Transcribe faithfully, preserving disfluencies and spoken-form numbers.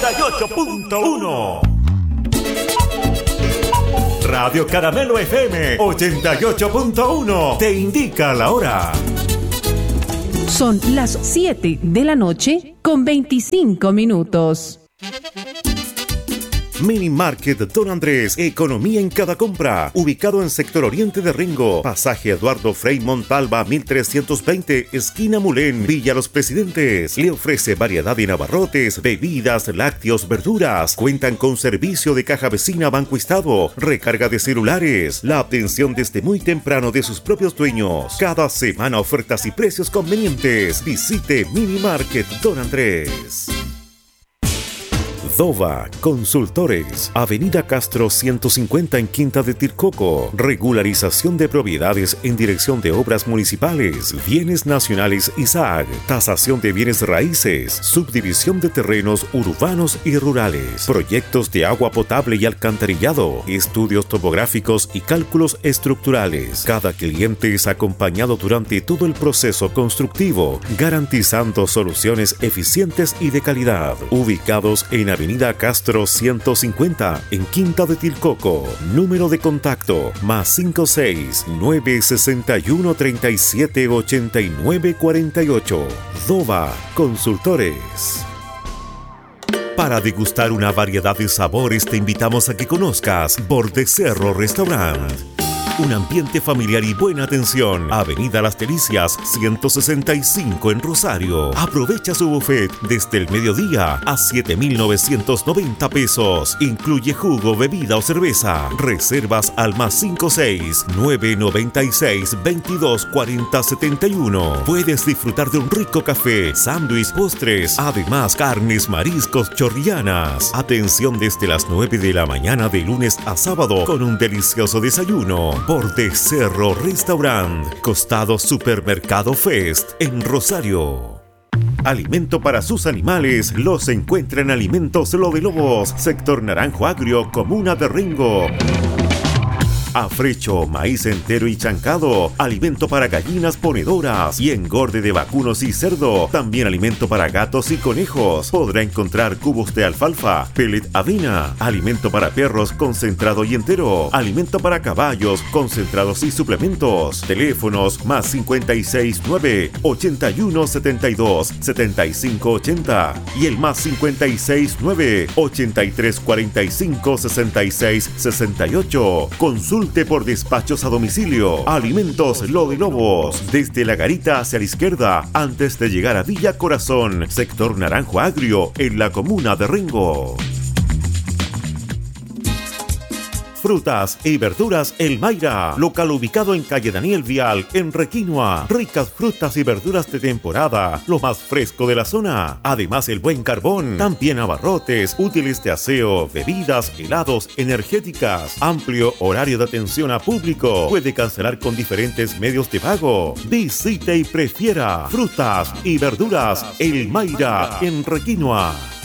ochenta y ocho punto uno. Radio Caramelo F M ochenta y ocho punto uno te indica la hora. Son las siete de la noche con veinticinco minutos. Mini Market Don Andrés, economía en cada compra, ubicado en sector oriente de Rengo, pasaje Eduardo Frei Montalva mil trescientos veinte, esquina Mulén, Villa Los Presidentes. Le ofrece variedad en abarrotes, bebidas, lácteos, verduras. Cuentan con servicio de caja vecina Banco Estado, recarga de celulares, la atención desde muy temprano de sus propios dueños. Cada semana ofertas y precios convenientes. Visite Mini Market Don Andrés. Dova Consultores, Avenida Castro ciento cincuenta en Quinta de Tircoco. Regularización de propiedades en dirección de obras municipales, bienes nacionales I S A G, tasación de bienes raíces, subdivisión de terrenos urbanos y rurales, proyectos de agua potable y alcantarillado, estudios topográficos y cálculos estructurales. Cada cliente es acompañado durante todo el proceso constructivo, garantizando soluciones eficientes y de calidad. Ubicados en Avenida Castro ciento cincuenta en Quinta de Tircoco. Número de contacto más cinco seis nueve seis uno tres siete ocho nueve cuatro ocho. Dova Consultores. Para degustar una variedad de sabores te invitamos a que conozcas Borde Cerro Restaurant. Un ambiente familiar y buena atención. Avenida Las Delicias, ciento sesenta y cinco en Rosario. Aprovecha su buffet desde el mediodía a siete mil novecientos noventa pesos. Incluye jugo, bebida o cerveza. Reservas al más cinco seis nueve nueve seis veintidós cuarenta setenta y uno. Puedes disfrutar de un rico café, sándwich, postres, además carnes, mariscos, chorrianas. Atención desde las nueve de la mañana de lunes a sábado con un delicioso desayuno. Borde Cerro Restaurant, costado Supermercado Fest en Rosario. Alimento para sus animales los encuentra en Alimentos Lo de Lobos, sector Naranjo Agrio, comuna de Rengo. Afrecho, maíz entero y chancado, alimento para gallinas ponedoras y engorde de vacunos y cerdo, también alimento para gatos y conejos. Podrá encontrar cubos de alfalfa, pellet avena, alimento para perros concentrado y entero, alimento para caballos concentrados y suplementos. Teléfonos más cincuenta y seis nueve ochenta y uno setenta y dos setenta y cinco ochenta y el más cincuenta y seis nueve ochenta y tres cuarenta y cinco sesenta y seis sesenta y ocho. Consulta por despachos a domicilio. Alimentos Lo de Lobos, desde la garita hacia la izquierda, antes de llegar a Villa Corazón, sector Naranjo Agrio, en la comuna de Rengo. Frutas y verduras El Mayra, local ubicado en calle Daniel Vial, en Requinoa. Ricas frutas y verduras de temporada, lo más fresco de la zona. Además, el buen carbón, también abarrotes, útiles de aseo, bebidas, helados, energéticas. Amplio horario de atención a público. Puede cancelar con diferentes medios de pago. Visite y prefiera frutas y verduras El Mayra, en Requinoa.